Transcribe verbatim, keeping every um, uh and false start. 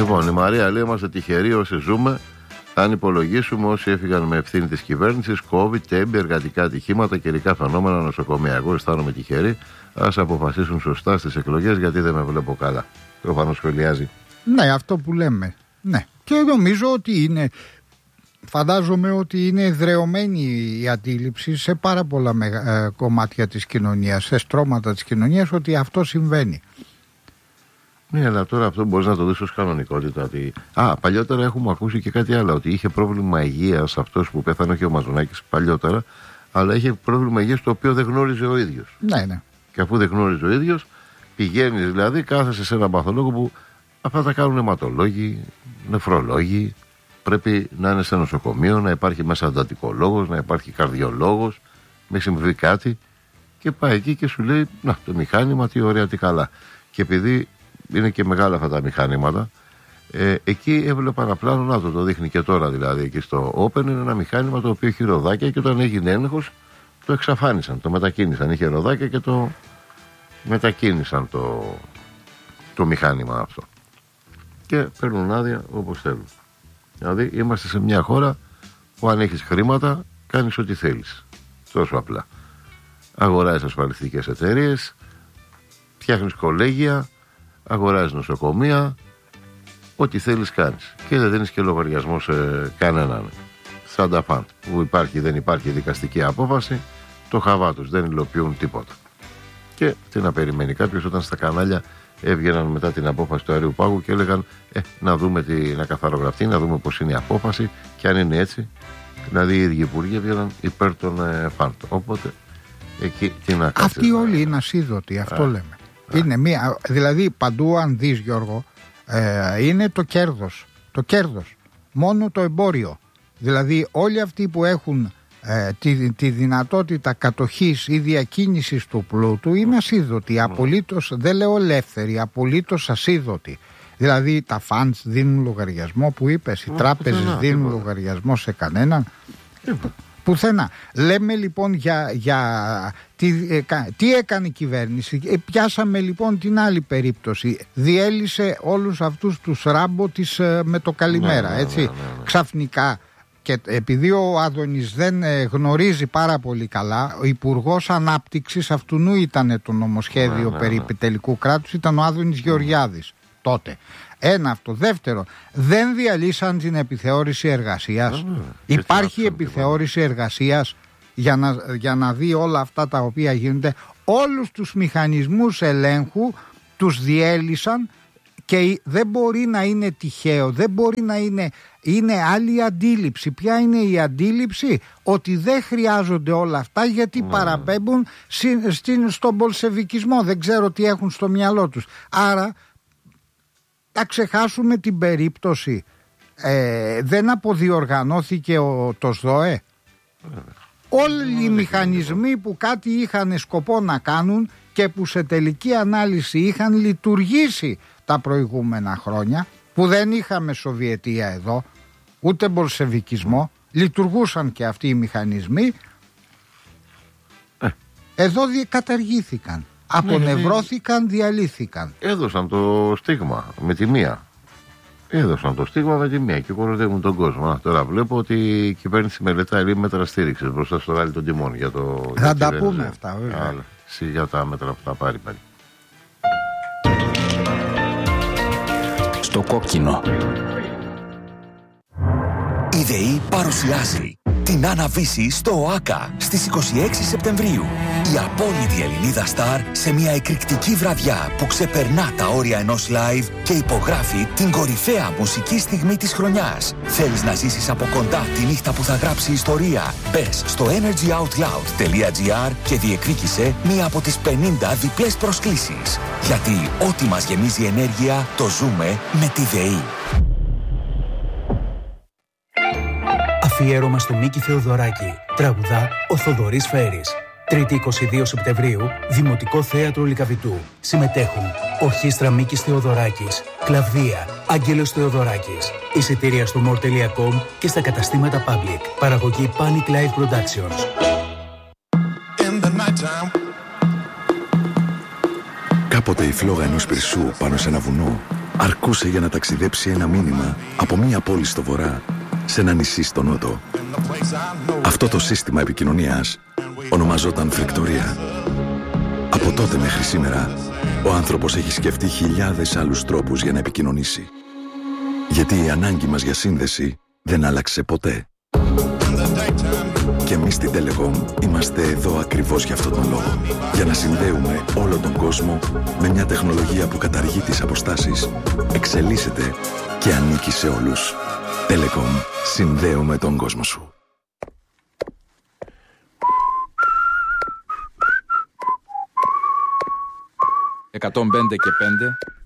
Λοιπόν, η Μαρία λέει: είμαστε τυχεροί όσοι ζούμε. Αν υπολογίσουμε όσοι έφυγαν με ευθύνη της κυβέρνησης, COVID, τέμπη, εργατικά ατυχήματα, καιρικά φαινόμενα, νοσοκομεία. Εγώ αισθάνομαι τυχερή. Ας αποφασίσουν σωστά στις εκλογές, γιατί δεν με βλέπω καλά. Προφανώς σχολιάζει. Ναι, αυτό που λέμε. Ναι. Και νομίζω ότι είναι. Φαντάζομαι ότι είναι εδραιωμένη η αντίληψη σε πάρα πολλά μεγα, ε, κομμάτια της κοινωνίας, σε στρώματα της κοινωνίας, ότι αυτό συμβαίνει. Ναι, αλλά τώρα αυτό μπορείς να το δεις ως κανονικότητα. Ότι... Α, παλιότερα έχουμε ακούσει και κάτι άλλο, ότι είχε πρόβλημα υγείας αυτός που πέθανε, όχι ο Μαζονάκης παλιότερα, αλλά είχε πρόβλημα υγείας το οποίο δεν γνώριζε ο ίδιος. Ναι, ναι. Και αφού δεν γνώριζε ο ίδιος, πηγαίνεις δηλαδή, κάθεσαι σε έναν παθολόγο που αυτά τα κάνουν αιματολόγοι, νεφρολόγοι. Πρέπει να είναι σε νοσοκομείο, να υπάρχει μέσα εντατικολόγος, να υπάρχει καρδιολόγος, μην συμβεί κάτι. Και πάει εκεί και σου λέει: να, το μηχάνημα, τι ωραία, τι καλά. Και επειδή είναι και μεγάλα αυτά τα μηχανήματα, ε, εκεί έβλεπα ένα πλάνο, να το, το δείχνει και τώρα δηλαδή, εκεί στο Open, είναι ένα μηχάνημα το οποίο έχει ροδάκια και όταν έγινε έλεγχος το εξαφάνισαν, το μετακίνησαν. Είχε ροδάκια και το μετακίνησαν το, το μηχάνημα αυτό. Και παίρνουν άδεια όπως θέλουν. Δηλαδή είμαστε σε μια χώρα που αν έχεις χρήματα κάνεις ό,τι θέλεις. Τόσο απλά. Αγοράζεις ασφαλιστικές εταιρείες, φτιάχνεις κολέγια, αγοράζεις νοσοκομεία, ό,τι θέλεις κάνεις. Και δεν δίνεις και λογαριασμό σε κανέναν. Σαν τα πάντα. Που υπάρχει δεν υπάρχει δικαστική απόφαση, το χαβά τους, δεν υλοποιούν τίποτα. Και τι να περιμένει κάποιος όταν στα κανάλια έβγαιναν μετά την απόφαση του Αερίου Πάγου και έλεγαν ε, να δούμε τι, να καθαρογραφτεί, να δούμε πώς είναι η απόφαση και αν είναι έτσι. Δηλαδή οι ίδιοι υπουργοί έβγαιναν υπέρ των ε, φάντων. Οπότε εκεί τι να κάνεις. Αυτοί όλοι είναι ασίδωτοι, αυτό α, λέμε. Α. Είναι μία, δηλαδή παντού αν δεις, Γιώργο, ε, είναι το κέρδος. Το κέρδος. Μόνο το εμπόριο. Δηλαδή όλοι αυτοί που έχουν ε, τη, τη δυνατότητα κατοχής ή διακίνησης του πλούτου είναι ασίδωτοι. Απολύτως, δεν λέω ελεύθεροι, απολύτως ασίδωτοι. Δηλαδή τα φαντς δίνουν λογαριασμό που είπες, οι Μα, τράπεζες πουθενά, δίνουν τίποτα. Λογαριασμό σε κανέναν. Τίποτα. Πουθενά. Λέμε λοιπόν για, για τι, ε, τι έκανε η κυβέρνηση. Ε, πιάσαμε λοιπόν την άλλη περίπτωση. Διέλυσε όλους αυτούς τους ράμπο της, ε, με το καλημέρα. Ναι, έτσι. Ναι, ναι, ναι. Ξαφνικά. Και επειδή ο Άδωνης δεν ε, γνωρίζει πάρα πολύ καλά, ο Υπουργός Ανάπτυξης αυτού ήταν το νομοσχέδιο ναι, ναι, περί ναι. τελικού κράτους, ήταν ο Άδωνης Γεωργιάδης τότε. Ένα αυτό. Δεύτερο, δεν διαλύσαν την επιθεώρηση εργασίας. Mm, Υπάρχει επιθεώρηση εργασίας για να, για να δει όλα αυτά τα οποία γίνονται. Όλους τους μηχανισμούς ελέγχου τους διέλυσαν και δεν μπορεί να είναι τυχαίο, δεν μπορεί να είναι, είναι άλλη αντίληψη. Ποια είναι η αντίληψη? Ότι δεν χρειάζονται όλα αυτά γιατί mm. παραπέμπουν στην, στην, στον μπολσεβικισμό. Δεν ξέρω τι έχουν στο μυαλό τους. Άρα θα ξεχάσουμε την περίπτωση. Ε, δεν αποδιοργανώθηκε ο, το ΣΔΟΕ. Mm. Όλοι οι μηχανισμοί που κάτι είχαν σκοπό να κάνουν και που σε τελική ανάλυση είχαν λειτουργήσει τα προηγούμενα χρόνια, που δεν είχαμε Σοβιετία εδώ, ούτε μπολσεβικισμό, mm. λειτουργούσαν και αυτοί οι μηχανισμοί, ε. εδώ καταργήθηκαν. Απονευρώθηκαν, διαλύθηκαν. Έδωσαν το στίγμα με τη μία. Έδωσαν το στίγμα με τη μία και κοροϊδεύουν τον κόσμο. Α, τώρα βλέπω ότι η κυβέρνηση μελετάει μέτρα στήριξης μπροστά στο ράλι των τιμών. Για το, θα τα πούμε αυτά, βέβαια. Για τα μέτρα που θα πάρει πάλι. Στο κόκκινο. Η ΔΕΗ παρουσιάζει την Άννα Βύση στο ΟΑΚΑ στις είκοσι έξι Σεπτεμβρίου. Η απόλυτη Ελληνίδα στάρ σε μια εκρηκτική βραδιά που ξεπερνά τα όρια ενός live και υπογράφει την κορυφαία μουσική στιγμή της χρονιάς. Θέλεις να ζήσεις από κοντά τη νύχτα που θα γράψει ιστορία? Μπες στο energyoutloud.gr και διεκδίκησε μία από τις πενήντα διπλές προσκλήσεις. Γιατί ό,τι μας γεμίζει ενέργεια το ζούμε με τη ΔΕΗ. Αφιέρωμα στο Μίκη Θεοδωράκη. Τραγουδά ο Θοδωρής Φέρης. Τρίτη εικοστή δεύτερη Σεπτεμβρίου, Δημοτικό Θέατρο Λυκαβητού. Συμμετέχουν Ορχήστρα Μίκης Θεοδωράκης, Κλαβδία, Άγγελος Θεοδωράκης. Εισιτήρια στο more τελεία com και στα καταστήματα Public. Παραγωγή Panic Live Productions. Κάποτε η φλόγα ενός πυρσού πάνω σε ένα βουνό αρκούσε για να ταξιδέψει ένα μήνυμα από μία πόλη στο βορρά σε ένα νησί στο νότο. Αυτό το σύστημα επικοινωνίας ονομαζόταν φρεκτορία. Από τότε μέχρι σήμερα, ο άνθρωπος έχει σκεφτεί χιλιάδες άλλους τρόπους για να επικοινωνήσει. Γιατί η ανάγκη μας για σύνδεση δεν άλλαξε ποτέ. Και εμείς στην Telecom είμαστε εδώ ακριβώς για αυτόν τον λόγο. Για να συνδέουμε όλο τον κόσμο με μια τεχνολογία που καταργεί τις αποστάσεις, εξελίσσεται και ανήκει σε όλους. Telecom. Συνδέουμε τον κόσμο σου. εκατόν πέντε και πέντε